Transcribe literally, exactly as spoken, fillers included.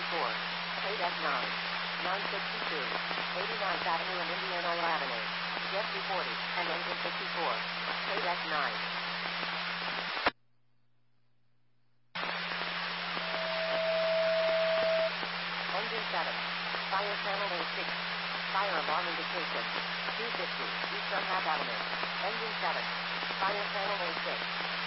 fifty-four. eight F nine. nine sixty-two. eighty-ninth Avenue and Indiana Avenue. Jet two forty, and engine fifty-four. eight F nine. Engine seven. Fire channel A six. Fire alarm indication. two fifty, East Dunlap Avenue. Engine seven. Fire channel A six.